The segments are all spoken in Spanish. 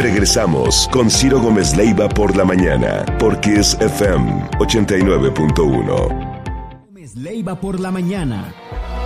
Regresamos con Ciro Gómez Leiva por la mañana, por Kiss FM 89.1. Gómez Leiva por la mañana.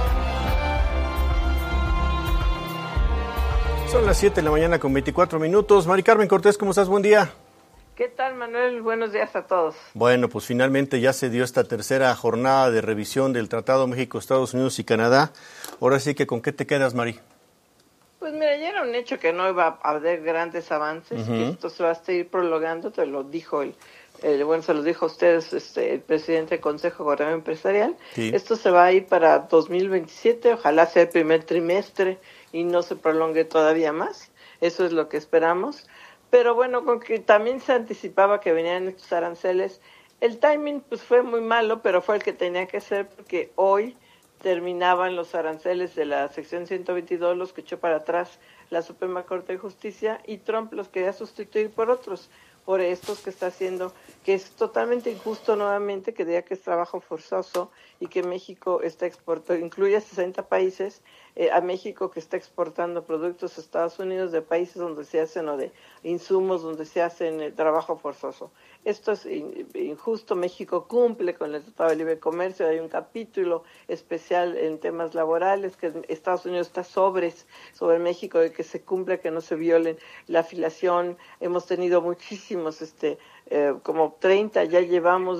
Son las 7 de la mañana con 24 minutos. Mari Carmen Cortés, ¿cómo estás? Buen día. ¿Qué tal, Manuel? Buenos días a todos. Bueno, pues finalmente ya se dio esta tercera jornada de revisión del Tratado México, Estados Unidos y Canadá. Ahora sí que, ¿con qué te quedas, Mari? Pues mira, ya era un hecho que no iba a haber grandes avances, que esto se va a seguir prolongando, te lo dijo se los dijo a ustedes el presidente del Consejo Coordinador Empresarial. Sí. Esto se va a ir para 2027, ojalá sea el primer trimestre y no se prolongue todavía más. Eso es lo que esperamos. Pero bueno, con que también se anticipaba que venían estos aranceles, el timing pues fue muy malo, pero fue el que tenía que ser porque hoy terminaban los aranceles de la sección 122, los que echó para atrás la Suprema Corte de Justicia, y Trump los quería sustituir por otros, por estos que está haciendo, que es totalmente injusto nuevamente, que diga que es trabajo forzoso y que México está exportando, incluye a 60 países, a México que está exportando productos a Estados Unidos de países donde se hacen o de insumos donde se hacen el trabajo forzoso. Esto es injusto. México cumple con el Tratado de Libre Comercio, hay un capítulo especial en temas laborales, que Estados Unidos está sobre México, de que se cumpla, que no se violen la afiliación. Hemos tenido muchísimos, como 30 ya llevamos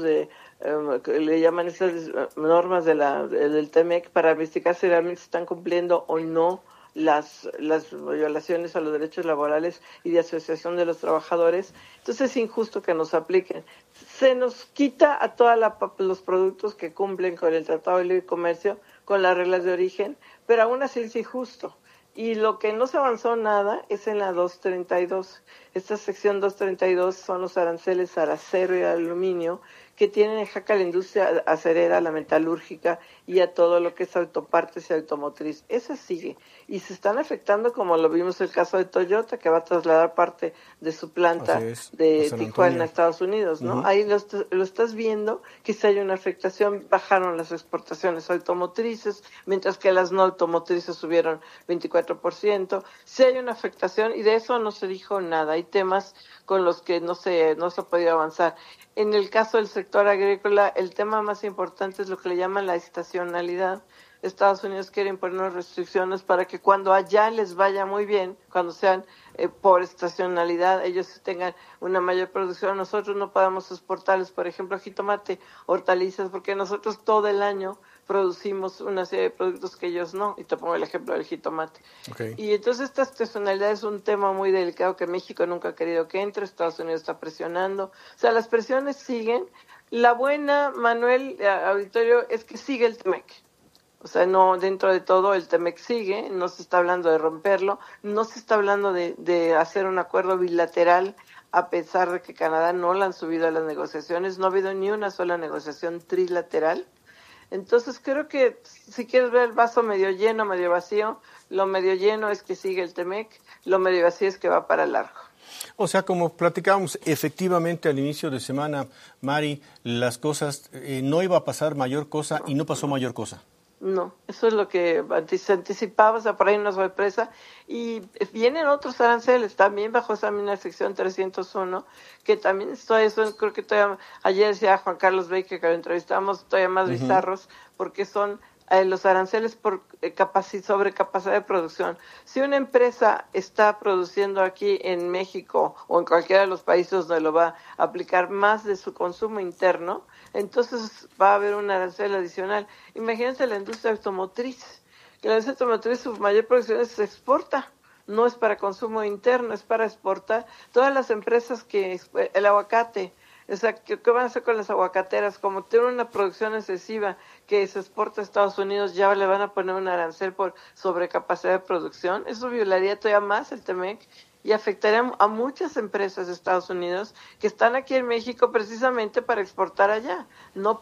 le llaman esas normas del TEMEC para investigar si realmente se están cumpliendo o no las violaciones a los derechos laborales y de asociación de los trabajadores. Entonces es injusto que nos apliquen. Se nos quita a todos los productos que cumplen con el Tratado de Libre Comercio, con las reglas de origen, pero aún así es injusto. Y lo que no se avanzó nada es en la 232. Esta sección 232 son los aranceles al acero y al aluminio, que tienen en jaque a la industria acerera, la metalúrgica y a todo lo que es autopartes y automotriz. Esa sigue. Y se están afectando, como lo vimos en el caso de Toyota, que va a trasladar parte de su planta de Tijuana a Estados Unidos, ¿no? Ahí lo estás viendo, que si hay una afectación, bajaron las exportaciones automotrices, mientras que las no automotrices subieron 24%. Sí hay una afectación y de eso no se dijo nada. Hay temas con los que no se ha podido avanzar. En el caso del sector agrícola, el tema más importante es lo que le llaman la estacionalidad. Estados Unidos quiere imponer restricciones para que cuando allá les vaya muy bien, cuando sean por estacionalidad, ellos tengan una mayor producción. Nosotros no podemos exportarles, por ejemplo, jitomate, hortalizas, porque nosotros todo el año producimos una serie de productos que ellos no, y te pongo el ejemplo del jitomate. Okay. Y entonces esta estacionalidad es un tema muy delicado que México nunca ha querido que entre, Estados Unidos está presionando, o sea, las presiones siguen. La buena, Manuel, auditorio, es que sigue el TEMEC. O sea, no, dentro de todo el TEMEC sigue, no se está hablando de romperlo, no se está hablando de hacer un acuerdo bilateral, a pesar de que Canadá no la han subido a las negociaciones, no ha habido ni una sola negociación trilateral. Entonces creo que si quieres ver el vaso medio lleno, medio vacío, lo medio lleno es que sigue el TEMEC, lo medio vacío es que va para largo. O sea, como platicábamos efectivamente al inicio de semana, Mari, las cosas, no iba a pasar mayor cosa y no pasó mayor cosa. No, eso es lo que se anticipaba, o sea, por ahí una sorpresa. Y vienen otros aranceles, también bajo esa misma sección 301, que también creo que todavía, ayer decía Juan Carlos Baker, que lo entrevistamos, todavía más bizarros, porque son los aranceles por sobrecapacidad de producción. Si una empresa está produciendo aquí en México o en cualquiera de los países donde lo va a aplicar más de su consumo interno, entonces va a haber un arancel adicional. Imagínense la industria automotriz, que la industria automotriz su mayor producción se exporta, no es para consumo interno, es para exportar. Todas las empresas el aguacate, o sea, ¿qué van a hacer con las aguacateras? Como tienen una producción excesiva que se exporta a Estados Unidos, ya le van a poner un arancel por sobrecapacidad de producción. Eso violaría todavía más el TEMEC y afectaría a muchas empresas de Estados Unidos que están aquí en México precisamente para exportar allá. No